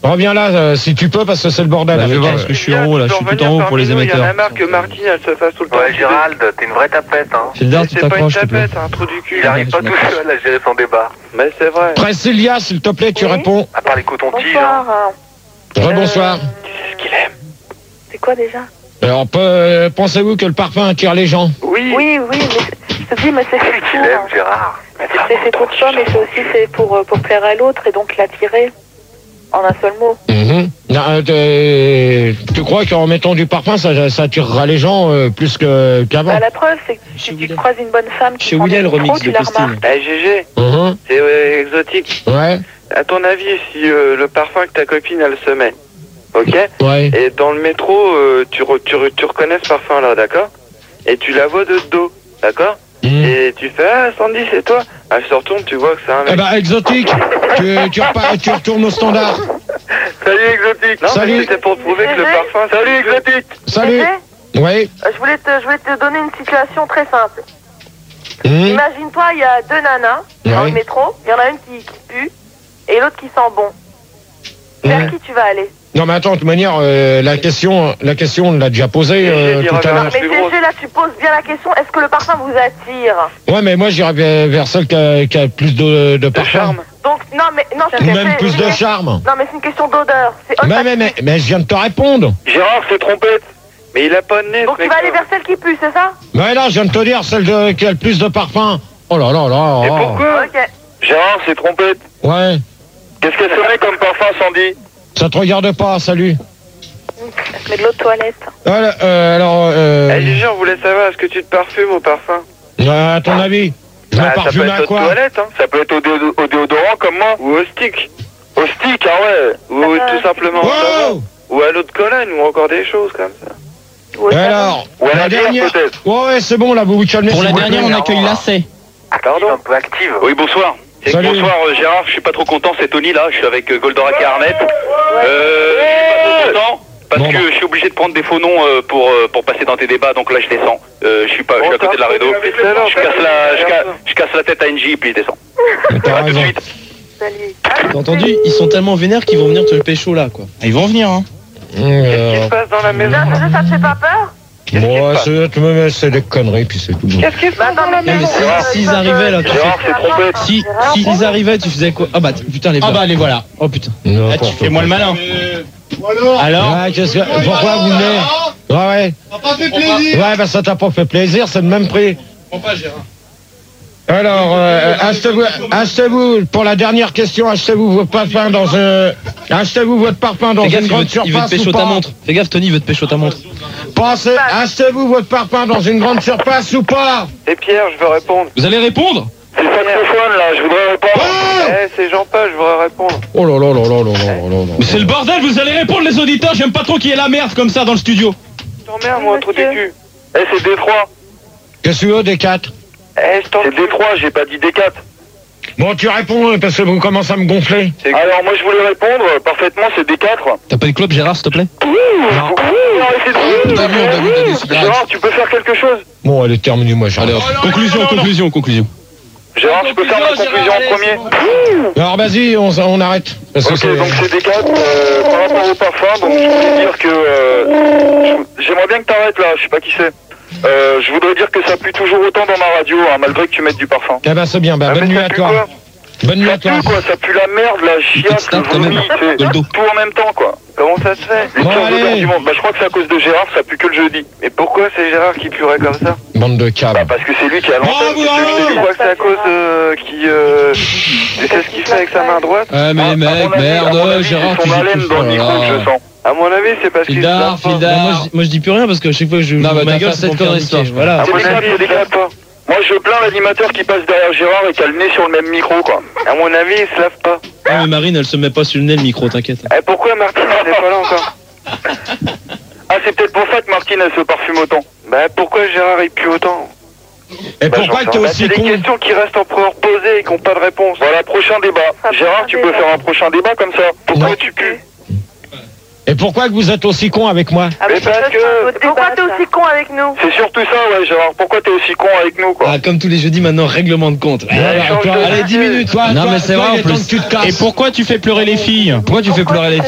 Reviens là si tu peux parce que c'est le bordel. Je vais voir parce que je suis en haut là, je suis tout en haut pour les émetteurs. Il y en a marre que Martine elle se fasse tout le temps. Ouais, Gérald, t'es une vraie tapette, hein. Fildar, tu C'est pas une t'accroches, s'il te plaît. tapette, un trou du cul. Il arrive pas tout seul à gérer son débat. Mais c'est vrai. Priscilla, s'il te plaît, tu réponds. À part les cotons-tiges, hein. Bonsoir. Rebonsoir. Tu sais ce qu'il aime. C'est quoi déjà? Alors, pensez-vous que le parfum attire les gens? Oui. Oui, mais je te dis, mais c'est fait Tu pour. l'aimes, Gérard. C'est fait pour ça, mais c'est aussi fait pour plaire à l'autre et donc l'attirer. En un seul mot. Non, tu crois qu'en mettant du parfum, ça attirera les gens plus qu'avant? Bah, la preuve, c'est que si tu croises une bonne femme qui Chez prend William, du le remix micro, de tu la Postine. remarques. Eh GG, c'est exotique. Ouais. À ton avis, si le parfum que ta copine elle se met, ok? Ouais. Et dans le métro, tu reconnais ce parfum là, d'accord? Et tu la vois de dos, d'accord? Et tu fais ah Sandy c'est toi. Elle se retourne, tu vois que c'est un mec. Eh ben exotique, tu retournes au standard. Salut exotique. Non, Salut. mais c'était pour te prouver que le parfum. Salut exotique. Salut. Bébé, Oui. je voulais te donner une situation très simple. Imagine-toi, il y a deux nanas dans le métro. Il y en a une qui pue et l'autre qui sent bon. Vers qui tu vas aller? Non mais attends, de toute manière, la question on l'a déjà posée tout à l'heure. Mais GG, là, tu poses bien la question. Est-ce que le parfum vous attire? Ouais, mais moi j'irais vers celle qui a plus de parfum. Donc, non, Ou même plus de charme. Non, mais c'est une question d'odeur. Mais je viens de te répondre. Gérard, c'est trompette. Mais il a pas de nez. Donc tu vas aller vers celle qui pue, c'est ça? Mais là, je viens de te dire celle qui a le plus de parfum. Oh là là là. Et pourquoi? Ok. Gérard, c'est trompette. Ouais. Qu'est-ce qu'elle se met comme parfum, Sandy? Ça te regarde pas, salut. Elle se met de l'eau de toilette. Eh GG, on voulait savoir, est-ce que tu te parfumes au parfum? À ton avis, je me parfume à quoi? Toilette, hein. Ça peut être au déodorant comme moi. Ou au stick. Au stick, ah ouais. Ou tout simplement Wow. ou à l'eau de Cologne, ou encore des choses comme ça. Et alors, Ou à la bière, dernière. peut-être. Ouais, c'est bon, là, vous vous calmez. Pour la s'il vous dernière, plaît. on accueille Lacet. Pardon. Un peu active. Oui, bonsoir. Salut. Bonsoir Gérard, je suis pas trop content, c'est Tony là, je suis avec Goldorak et Arnett. Je suis pas trop content parce que je suis obligé de prendre des faux noms pour passer dans tes débats, donc là je descends. Je suis à côté de la Redo. Je casse la tête à NJ et puis je descends. T'as À tout de raison. suite. Salut. T'as entendu? Ils sont tellement vénères qu'ils vont venir te le pécho là, quoi. Ils vont venir, hein. Qu'est-ce qui se passe dans la maison? Ça te fait pas peur? Bon, c'est des conneries, puis c'est tout. Qu'est-ce qui se passe dans la Non, mais maison? s'ils arrivaient là, tu Gérard, c'est trompette. s'ils arrivaient, tu faisais quoi? Ah bah putain, les Ah bah les voilà. Oh putain. Fais-moi le malin. Alors Ah, pourquoi vous venez? Ouais. Ça t'a pas fait plaisir. Ouais, bah ça t'a pas fait plaisir, c'est le même prix. Comprends pas, Gérard. Alors, achetez-vous, pour la dernière question, achetez-vous votre parfum dans Fais gaffe, une grande il veut te surface pécho ou ta pas? montre. Fais gaffe, Tony, il veut te pécho ta montre. Pensez, achetez-vous votre parfum dans une grande surface ou pas? C'est Pierre, je veux répondre. Vous allez répondre? C'est le saxophone là, je voudrais répondre. C'est Jean-Paul, je voudrais répondre. Oh là là là là là là là là. Mais c'est le bordel, vous allez répondre les auditeurs, j'aime pas trop qu'il y ait la merde comme ça dans le studio. Je t'emmerde moi, trou du cul. C'est Détroit. Qu'est-ce que tu veux, des 4? C'est Détroit, j'ai pas dit D4. Bon, tu réponds, parce que vous commencez à me gonfler. Alors moi je voulais répondre, parfaitement c'est D4. T'as pas de clope, Gérard, s'il te plaît? Gérard, tu peux faire quelque chose? Bon, elle est terminée, moi, Allez, j'arrête. hop. Conclusion. Gérard, tu peux faire ma conclusion en premier? Alors, vas-y, on arrête. Parce que Ok, donc c'est D4, par rapport au parfum, donc je voulais dire que... j'aimerais bien que t'arrêtes là, je sais pas qui c'est. Je voudrais dire que ça pue toujours autant dans ma radio, hein, malgré que tu mettes du parfum. Eh ben, c'est bien, bah, bonne mais nuit ça à pue toi. quoi? Bonne nuit Ça à toi. pue quoi, ça pue la merde, la chiasse, le quand même. vomi, Goldo. tout en même temps quoi. Comment ça se fait? Les Bon, pires odeurs allez. du monde. Bah je crois que c'est à cause de Gérard, ça pue que le jeudi. Mais pourquoi c'est Gérard qui puerait comme ça? Bande de câbles. Bah parce que c'est lui qui a l'antenne. Je crois que c'est à cause tu sais ce qu'il fait avec sa main droite? Ouais, mais les mecs, merde, Gérard, c'est tu son dis haleine tout. dans le micro que je sens. À mon avis, c'est parce qu'il se lave pas. Moi je dis plus rien parce que à chaque fois que je Non, bah, ma t'as gueule, pas c'est cette pour connerie, niquer. ça. Voilà. À mon avis, c'est des gars pas. Moi, je plains l'animateur qui passe derrière Gérard et qui a le nez sur le même micro, quoi. À mon avis, il se lave pas. Ah, mais Marine, elle se met pas sur le nez le micro, t'inquiète. Eh, pourquoi Martine, elle est pas là encore? Ah, c'est peut-être pour ça que Martine, elle se parfume autant. Bah, pourquoi Gérard, il pue autant? Et pourquoi t'es aussi c'est des con? questions qui restent encore posées et qui n'ont pas de réponse. Voilà, prochain débat. Gérard, tu peux faire un prochain débat comme ça? Pourquoi Non. tu pues? Et pourquoi que vous êtes aussi con avec moi? Mais parce que... Pourquoi t'es aussi con avec nous? C'est surtout ça, ouais, Gérard. Pourquoi t'es aussi con avec nous, quoi? Ah, comme tous les jeudis maintenant, règlement de compte. Allez, 10 minutes. Non, mais c'est vrai en plus. Tu te casses. Et pourquoi tu fais pleurer les filles? Pourquoi tu fais pleurer les filles?